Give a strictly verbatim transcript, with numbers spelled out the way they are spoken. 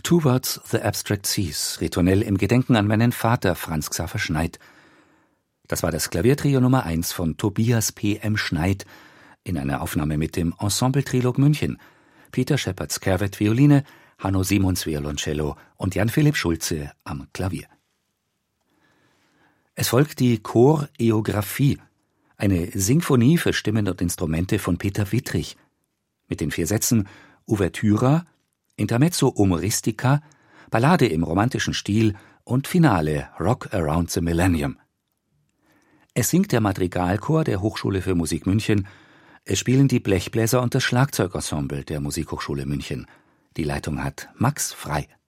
Towards the Abstract Seas, Ritornell im Gedenken an meinen Vater Franz Xaver Schneid. Das war das Klaviertrio Nummer eins von Tobias P. M. Schneid in einer Aufnahme mit dem Ensemble Trilog München. Peter Shepard-Skervett Violine, Hanno Simons Violoncello und Jan-Philipp Schulze am Klavier. Es folgt die Choreographie, eine Sinfonie für Stimmen und Instrumente von Peter Wittrich, mit den vier Sätzen Ouvertura, Intermezzo Humoristica, Ballade im romantischen Stil und Finale Rock Around the Millennium. Es singt der Madrigalchor der Hochschule für Musik München, es spielen die Blechbläser und das Schlagzeugensemble der Musikhochschule München. Die Leitung hat Max Frei.